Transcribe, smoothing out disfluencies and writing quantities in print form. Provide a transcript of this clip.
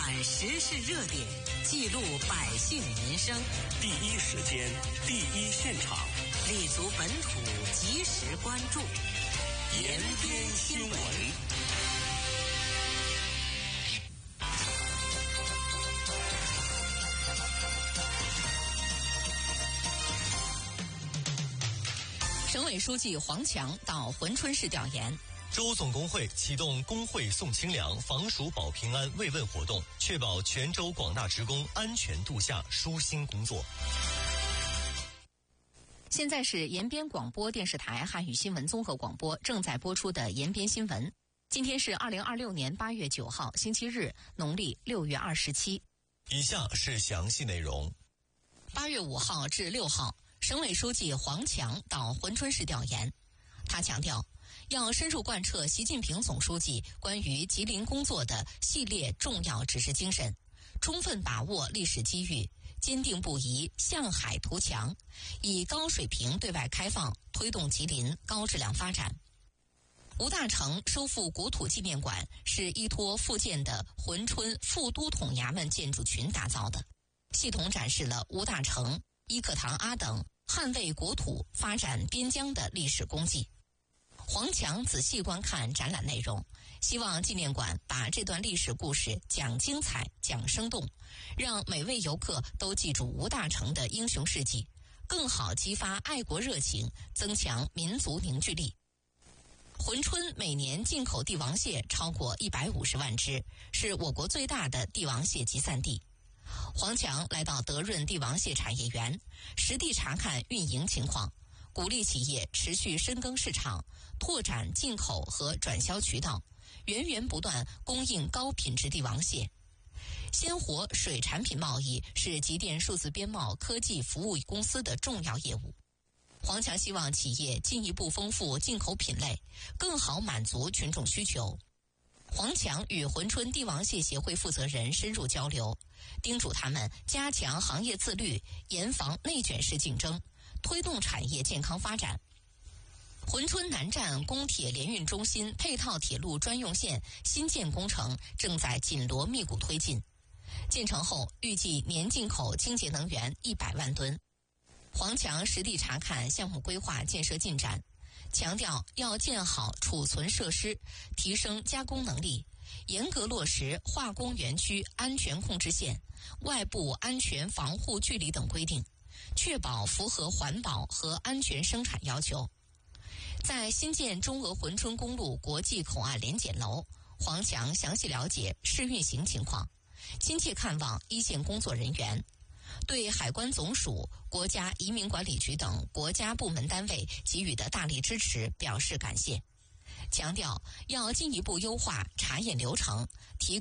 览时事热点，记录百姓民生， 第一时间，第一现场， 立足本土，及时关注， 延边新闻。 省委书记黄强到珲春市调研。 州总工会启动工会送清凉、防暑保平安慰问活动，确保全州广大职工安全度夏、舒心工作。 现在是延边广播电视台汉语新闻综合广播正在播出的延边新闻。今天是2026年8月9号，星期日，农历6月27。 以下是详细内容。 8月5号至6号，省委书记黄强到珲春市调研。他强调，要深入贯彻习近平总书记关于吉林工作的系列重要指示精神，充分把握历史机遇，坚定不移向海图强，以高水平对外开放推动吉林高质量发展。吴大成收复国土纪念馆是依托复建的珲春副都统衙门建筑群打造的，系统展示了吴大成、伊克堂阿等捍卫国土、发展边疆的历史功绩。黄强仔细观看展览内容，希望纪念馆把这段历史故事讲精彩、讲生动，让每位游客都记住吴大成的英雄事迹，更好激发爱国热情，增强民族凝聚力。珲春每年进口帝王蟹超过150万只，是我国最大的帝王蟹集散地。黄强来到德润帝王蟹产业园，实地查看运营情况，鼓励企业持续深耕市场，拓展进口和转销渠道，源源不断供应高品质帝王蟹。鲜活水产品贸易是吉电数字边贸科技服务公司的重要业务。黄强希望企业进一步丰富进口品类，更好满足群众需求。黄强与珲春帝王蟹协会负责人深入交流，叮嘱他们加强行业自律，严防内卷式竞争，推动产业健康发展。珲春南站公铁联运中心配套铁路专用线新建工程正在紧锣密鼓推进，建成后预计年进口清洁能源100万吨。黄强实地查看项目规划建设进展，强调要建好储存设施，提升加工能力，严格落实化工园区安全控制线、外部安全防护距离等规定，确保符合环保和安全生产要求。在新建中俄珲春公路国际口岸联检楼，黄强详细了解试运行情况，亲切看望一线工作人员，对海关总署、国家移民管理局等国家部门单位给予的大力支持表示感谢，强调要进一步优化查验流程，提